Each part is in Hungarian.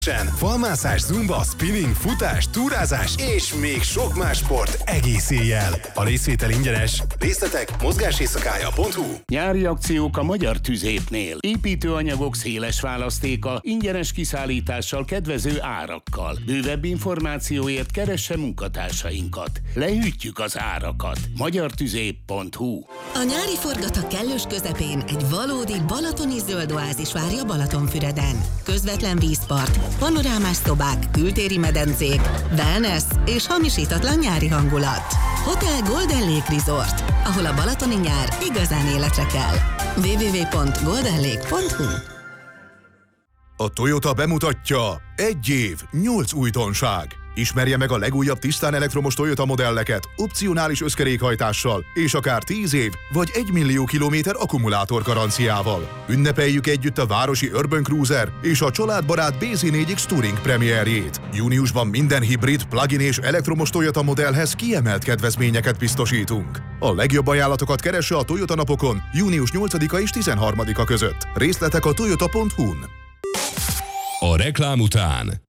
Falmászás, zumba, spinning, futás, túrázás és még sok más sport egész éjjel. A részvétel ingyenes. Részletek mozgáséjszakája.hu. Nyári akciók a Magyar Tüzépnél. Építőanyagok széles választéka, ingyenes kiszállítással, kedvező árakkal. Bővebb információért keresse munkatársainkat. Lehűtjük az árakat. magyartüzép.hu. A nyári forgatag kellős közepén egy valódi balatoni zöld oázis várja Balatonfüreden. Közvetlen vízpart, panorámás szobák, kültéri medencék, wellness és hamisítatlan nyári hangulat. Hotel Golden Lake Resort, ahol a balatoni nyár igazán életre kell. www.goldenlake.hu. A Toyota bemutatja 1 év, 8 újdonság. Ismerje meg a legújabb tisztán elektromos Toyota modelleket opcionális összkerékhajtással és akár 10 év vagy 1 millió kilométer akkumulátor garanciával. Ünnepeljük együtt a városi Urban Cruiser és a családbarát BZ4X Touring premierjét. Júniusban minden hibrid, plug-in és elektromos Toyota modellhez kiemelt kedvezményeket biztosítunk. A legjobb ajánlatokat keresse a Toyota napokon június 8-a és 13-a között. Részletek a toyota.hu-n. A reklám után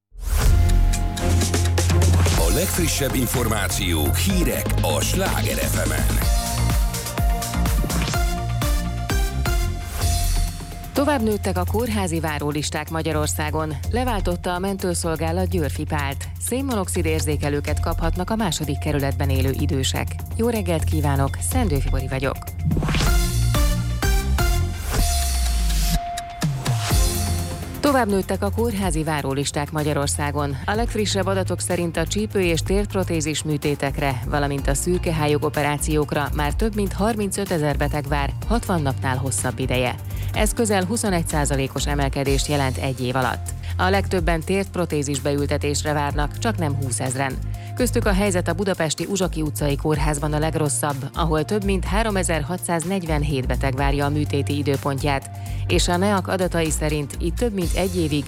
a legfrissebb információk, hírek a Sláger FM-en. Tovább nőttek a kórházi várólisták Magyarországon. Leváltotta a mentőszolgálat Győrfi Pált. Szénmonoxid érzékelőket kaphatnak a 2. kerületben élő idősek. Jó reggelt kívánok, Szendő Fibori vagyok. Tovább nőttek a kórházi várólisták Magyarországon. A legfrissebb adatok szerint a csípő- és térprotézis műtétekre, valamint a szürkehályog operációkra már több mint 35 000 beteg vár 60 napnál hosszabb ideje. Ez közel 21%-os emelkedést jelent egy év alatt. A legtöbben térprotézis beültetésre várnak, csak nem 20 000-en. Köztük a helyzet a budapesti Uzsaki utcai kórházban a legrosszabb, ahol több mint 3647 beteg várja a műtéti időpontját, és a NEAK adatai szerint itt több mint egy évig,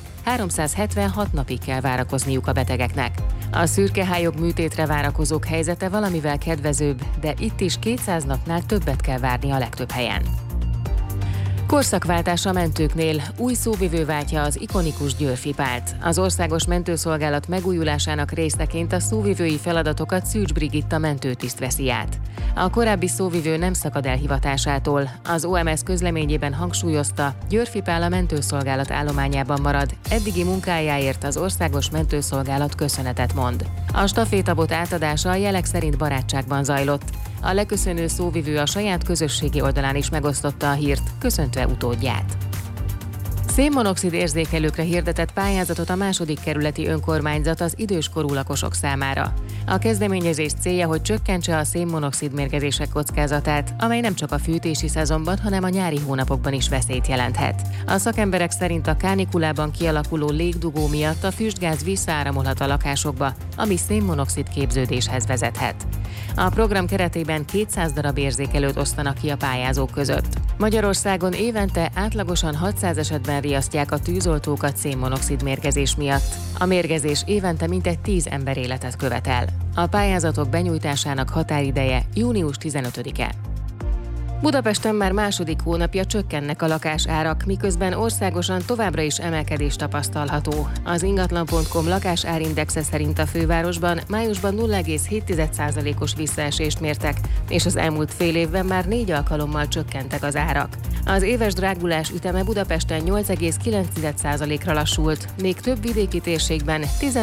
376 napig kell várakozniuk a betegeknek. A szürkehályog műtétre várakozók helyzete valamivel kedvezőbb, de itt is 200 napnál többet kell várni a legtöbb helyen. Korszakváltás a mentőknél, új szóvivő váltja az ikonikus Győrfi Pált. Az Országos Mentőszolgálat megújulásának részeként a szóvivői feladatokat Szűcs Brigitta mentőtiszt veszi át. A korábbi szóvivő nem szakad el hivatásától. Az OMS közleményében hangsúlyozta, Győrfi Pál a mentőszolgálat állományában marad, eddigi munkájáért az Országos Mentőszolgálat köszönetet mond. A stafétabot átadása a jelek szerint barátságban zajlott. A leköszönő szóvivő a saját közösségi oldalán is megosztotta a hírt, köszöntve utódját. Szénmonoxid érzékelőkre hirdetett pályázatot a 2. kerületi önkormányzat az időskorú lakosok számára. A kezdeményezés célja, hogy csökkentse a szénmonoxid mérgezések kockázatát, amely nem csak a fűtési szezonban, hanem a nyári hónapokban is veszélyt jelenthet. A szakemberek szerint a kánikulában kialakuló légdugó miatt a füstgáz visszaáramolhat a lakásokba, ami szénmonoxid képződéshez vezethet. A program keretében 200 darab érzékelőt osztanak ki a pályázók között. Magyarországon évente átlagosan 600 esetben riasztják a tűzoltókat szénmonoxid mérgezés miatt. A mérgezés évente mintegy 10 ember életet követel. A pályázatok benyújtásának határideje június 15-e. Budapesten már 2. hónapja csökkennek a lakásárak, miközben országosan továbbra is emelkedés tapasztalható. Az ingatlan.com lakásárindexe szerint a fővárosban májusban 0,7%-os visszaesést mértek, és az elmúlt fél évben már 4 alkalommal csökkentek az árak. Az éves drágulás üteme Budapesten 8,9%-ra lassult, még több vidéki térségben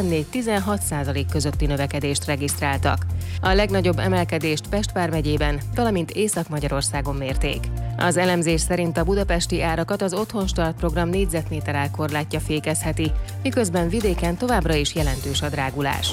14-16% közötti növekedést regisztráltak. A legnagyobb emelkedést Pest vármegyében, valamint Észak-Magyarországon mérték. Az elemzés szerint a budapesti árakat az Otthonstart program négyzetméter árkorlátja fékezheti, miközben vidéken továbbra is jelentős a drágulás.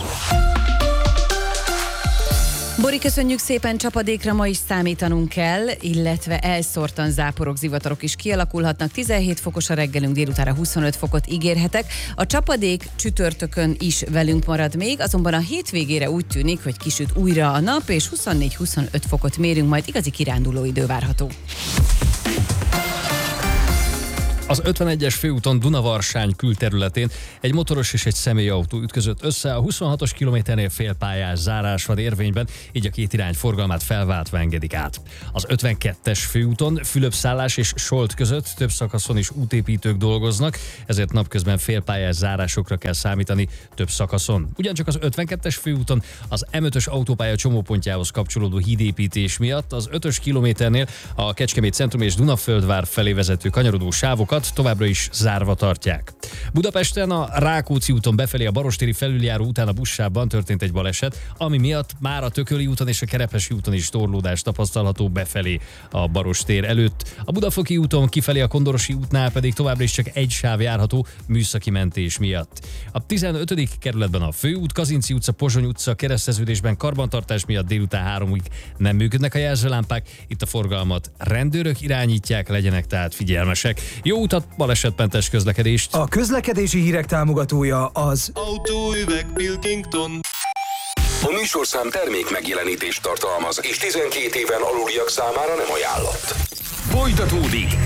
Bori, köszönjük szépen, csapadékra ma is számítanunk kell, illetve elszórtan záporok, zivatarok is kialakulhatnak. 17 fokos a reggelünk, délutára 25 fokot ígérhetek. A csapadék csütörtökön is velünk marad még, azonban a hétvégére úgy tűnik, hogy kisüt újra a nap, és 24-25 fokot mérünk, majd igazi kiránduló idő várható. Az 51-es főúton Dunavarsány külterületén egy motoros és egy személyautó ütközött össze, a 26-os kilométernél félpályás zárás van érvényben, így a két irány forgalmát felváltva engedik át. Az 52-es főúton Fülöp-szállás és Solt között több szakaszon is útépítők dolgoznak, ezért napközben félpályás zárásokra kell számítani több szakaszon. Ugyancsak az 52-es főúton az M5-ös autópálya csomópontjához kapcsolódó hídépítés miatt az 5-ös kilométernél a Kecskemét centrum és Dunaföldvár felé vezető kanyarodó sávokat továbbra is zárva tartják. Budapesten a Rákóczi úton befelé a Barostéri felüljáró után a buszsávban történt egy baleset, ami miatt már a Tököli úton és a Kerepesi úton is torlódás tapasztalható befelé a Barostér előtt. A Budafoki úton kifelé a Kondorosi útnál pedig továbbra is csak egy sáv járható műszaki mentés miatt. A 15. kerületben a Főút, Kazinczy utca, Pozsony utca kereszteződésben karbantartás miatt délután 3-ig nem működnek a jelzőlámpák. Itt a forgalmat rendőrök irányítják, legyenek tehát figyelmesek. Jó utat, balesetmentes közlekedést! A közlekedési hírek támogatója az Autóüveg Pilkington. A műsorszám termék megjelenítést tartalmaz, és 12 éven aluliak számára nem ajánlott. Folytatódik